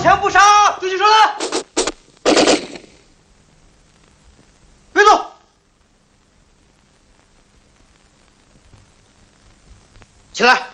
枪不杀， 对起手来！别动！ 起来。